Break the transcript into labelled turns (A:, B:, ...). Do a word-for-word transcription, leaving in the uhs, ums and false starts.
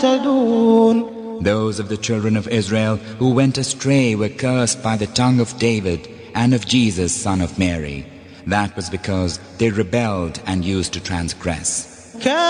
A: يهتدون.
B: Those of the children of Israel who went astray were cursed by the tongue of David and of Jesus, son of Mary. That was because they rebelled and used to transgress.